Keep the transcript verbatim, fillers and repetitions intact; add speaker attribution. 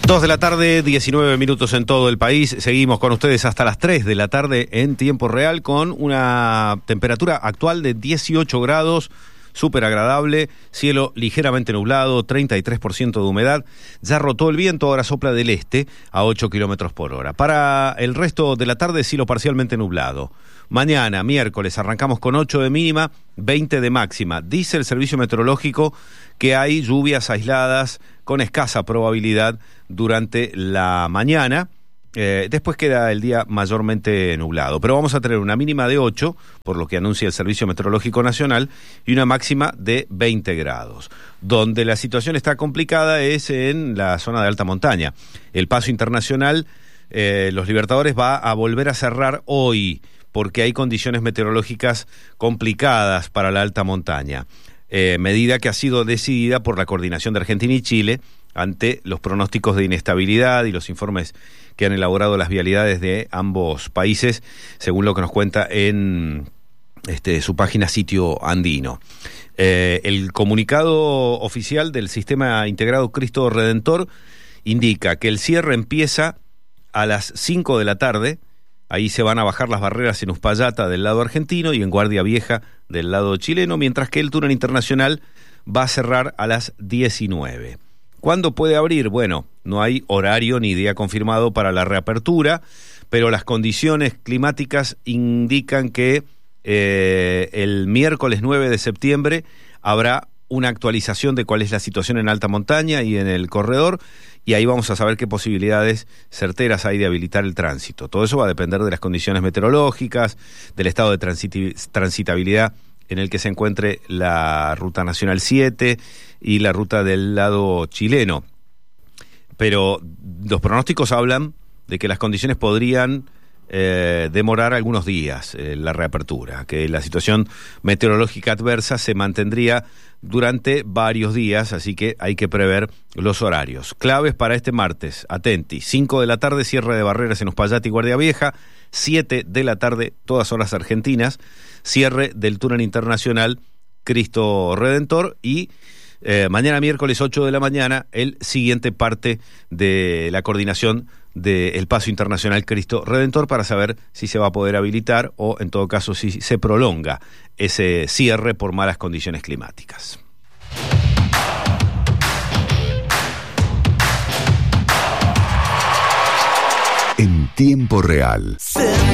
Speaker 1: Dos de la tarde, diecinueve minutos en todo el país. Seguimos con ustedes hasta las tres de la tarde en tiempo real con una temperatura actual de dieciocho grados, súper agradable, cielo ligeramente nublado, treinta y tres por ciento de humedad. Ya rotó el viento, ahora sopla del este a ocho kilómetros por hora. Para el resto de la tarde, cielo parcialmente nublado. Mañana, miércoles, arrancamos con ocho de mínima, veinte de máxima. Dice el servicio meteorológico que hay lluvias aisladas con escasa probabilidad durante la mañana. Eh, después queda el día mayormente nublado. Pero vamos a tener una mínima de ocho, por lo que anuncia el Servicio Meteorológico Nacional, y una máxima de veinte grados. Donde la situación está complicada es en la zona de alta montaña. El paso internacional, eh, Los Libertadores va a volver a cerrar hoy, porque hay condiciones meteorológicas complicadas para la alta montaña. Eh, medida que ha sido decidida por la coordinación de Argentina y Chile ante los pronósticos de inestabilidad y los informes que han elaborado las vialidades de ambos países, según lo que nos cuenta en este, su página Sitio Andino. Eh, el comunicado oficial del Sistema Integrado Cristo Redentor indica que el cierre empieza a las cinco de la tarde. Ahí se van a bajar las barreras en Uspallata del lado argentino y en Guardia Vieja del lado chileno, mientras que el túnel internacional va a cerrar a las diecinueve. ¿Cuándo puede abrir? Bueno, no hay horario ni día confirmado para la reapertura, pero las condiciones climáticas indican que eh, el miércoles nueve de septiembre habrá una actualización de cuál es la situación en alta montaña y en el corredor, y ahí vamos a saber qué posibilidades certeras hay de habilitar el tránsito. Todo eso va a depender de las condiciones meteorológicas, del estado de transit- transitabilidad en el que se encuentre la Ruta Nacional siete y la ruta del lado chileno. Pero los pronósticos hablan de que las condiciones podrían eh, demorar algunos días eh, la reapertura, que la situación meteorológica adversa se mantendría durante varios días, así que hay que prever los horarios. Claves para este martes, atenti, cinco de la tarde, cierre de barreras en Uspallata y Guardia Vieja, siete de la tarde, todas horas argentinas, cierre del túnel internacional Cristo Redentor y eh, mañana miércoles ocho de la mañana, el siguiente parte de la coordinación del paso internacional Cristo Redentor para saber si se va a poder habilitar o en todo caso si se prolonga ese cierre por malas condiciones climáticas.
Speaker 2: En tiempo real.